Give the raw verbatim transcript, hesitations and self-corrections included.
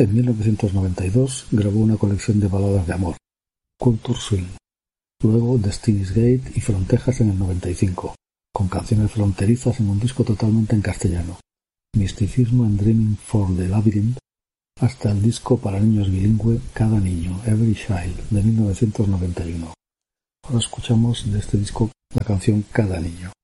En mil novecientos noventa y dos grabó una colección de baladas de amor, Culture Swing. Luego Destiny's Gate y Frontejas en el noventa y cinco, con canciones fronterizas en un disco totalmente en castellano, Misticismo en Dreaming for the Labyrinth, hasta el disco para niños bilingüe Cada Niño, Every Child, de mil novecientos noventa y uno. Ahora escuchamos de este disco la canción Cada Niño.